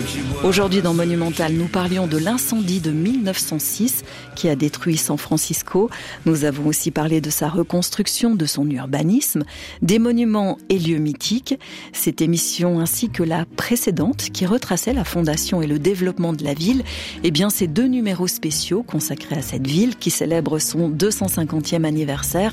Aujourd'hui dans Monumental, nous parlions de l'incendie de 1906 qui a détruit San Francisco. Nous avons aussi parlé de sa reconstruction, de son urbanisme, des monuments et lieux mythiques. Cette émission ainsi que la précédente qui retraçait la fondation et le développement de la ville, eh bien ces deux numéros spéciaux consacrés à cette ville qui célèbre son 250e anniversaire